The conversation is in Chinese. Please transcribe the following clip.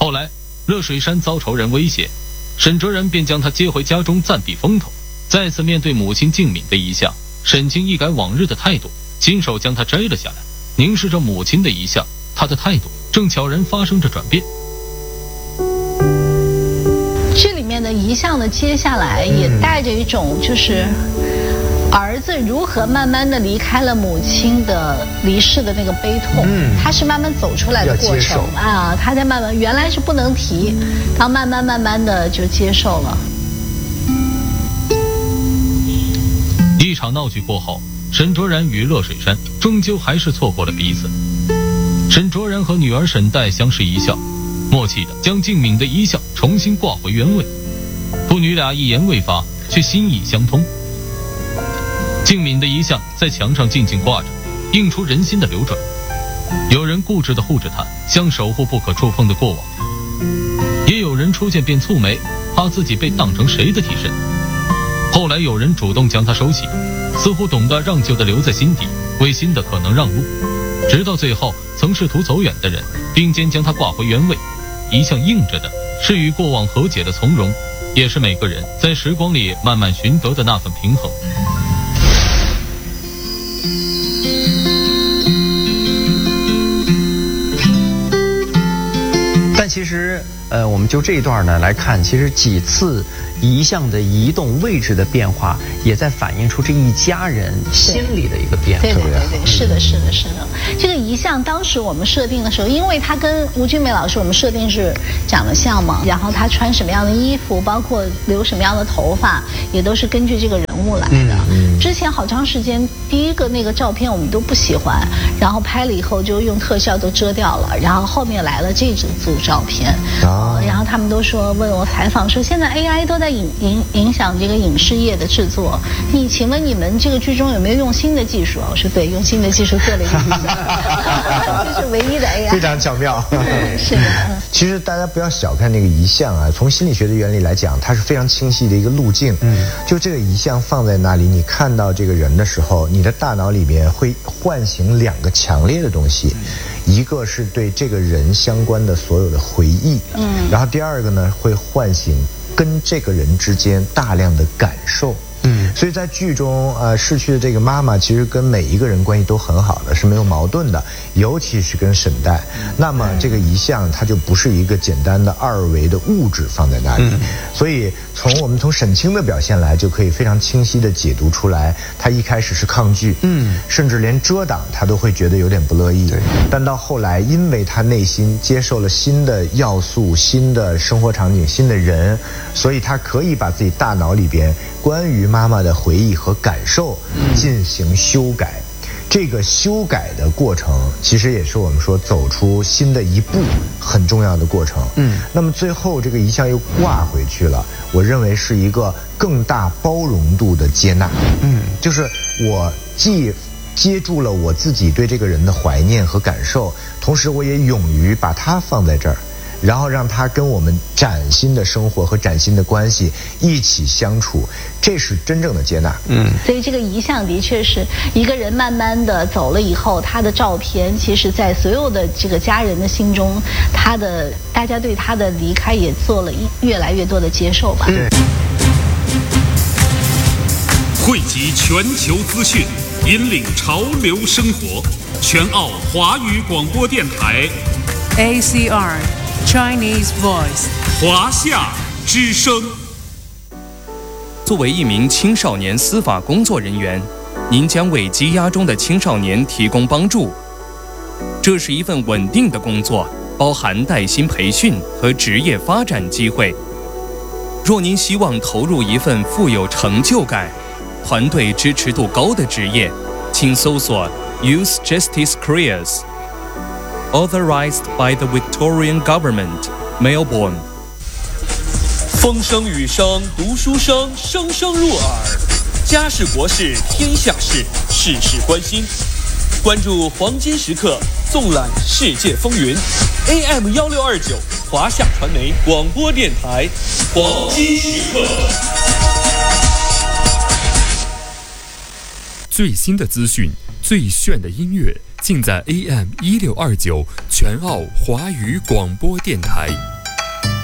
后来乐水山遭仇人威胁，沈哲然便将他接回家中暂避风头。再次面对母亲静敏的遗像，沈清一改往日的态度，亲手将它摘了下来，凝视着母亲的遗像，他的态度正悄然发生着转变。 这里面的遗像呢，接下来也带着一种就是儿子如何慢慢的离开了母亲的离世的那个悲痛，他是慢慢走出来的过程啊，他在慢慢原来是不能提，然后慢慢的就接受了。 一场闹剧过后，沈卓然与乐水山终究还是错过了彼此。沈卓然和女儿沈黛相视一笑，默契地将静敏的遗像重新挂回原位。父女俩一言未发，却心意相通。静敏的遗像在墙上静静挂着，映出人心的流转。有人固执地护着她，想守护不可触碰的过往；也有人初见便蹙眉，怕自己被当成谁的替身。后来有人主动将她收起，似乎懂得让旧的留在心底，为新的可能让路。直到最后，曾试图走远的人并肩将它挂回原位。遗像映着的是与过往和解的从容，也是每个人在时光里慢慢寻得的那份平衡。 但其实我们就这一段呢来看，其实几次遗像的移动位置的变化，也在反映出这一家人心理的一个变化。 对，是的。这个遗像当时我们设定的时候，因为他跟吴君梅老师我们设定是长得像嘛，然后他穿什么样的衣服，包括留什么样的头发，也都是根据这个人物来的。之前好长时间第一个那个照片我们都不喜欢，然后拍了以后就用特效都遮掉了，然后后面来了这组照片。然后他们都说问我采访说，现在 AI 都在影响这个影视业的制作，请问你们这个剧中有没有用新的技术？我说对，用新的技术做了一个遗像，这是唯一的 AI， 非常巧妙。 是的。 其实大家不要小看那个遗像啊，从心理学的原理来讲，它是非常清晰的一个路径。就这个遗像放在那里，你看到这个人的时候，你的大脑里面会唤醒两个强烈的东西，一个是对这个人相关的所有的回忆，然后第二个呢会唤醒跟这个人之间大量的感受。所以在剧中逝去的这个妈妈其实跟每一个人关系都很好的，是没有矛盾的，尤其是跟沈黛。那么这个遗像它就不是一个简单的二维的物质放在那里，所以我们从沈清的表现来就可以非常清晰地解读出来，她一开始是抗拒，甚至连遮挡她都会觉得有点不乐意。但到后来，因为她内心接受了新的要素、新的生活场景、新的人，所以她可以把自己大脑里边关于妈妈的回忆和感受进行修改。这个修改的过程其实也是我们说走出新的一步很重要的过程。那么最后这个遗像又挂回去了，我认为是一个更大包容度的接纳。就是我既接住了我自己对这个人的怀念和感受，同时我也勇于把它放在这儿，然后让他跟我们崭新的生活和崭新的关系一起相处，这是真正的接纳。 所以这个遗像的确是一个人慢慢的走了以后，他的照片其实在所有的这个家人的心中，大家对他的离开也做了越来越多的接受吧。 汇集全球资讯，引领潮流生活，全澳华语广播电台 ACR Chinese Voice 华夏之声。 作为一名青少年司法工作人员，您将为羁押中的青少年提供帮助。这是一份稳定的工作，包含带薪培训和职业发展机会。若您希望投入一份富有成就感、团队支持度高的职业，请搜索 Youth Justice Careers。Authorized by the Victorian Government, Melbourne。 风声雨声读书声，声声入耳。家事国事天下事，事事关心。关注黄金时刻，纵览世界风云。AM1629华夏传媒广播电台，黄金时刻。 最新的资讯，最炫的音乐，尽在AM1629全澳华语广播电台。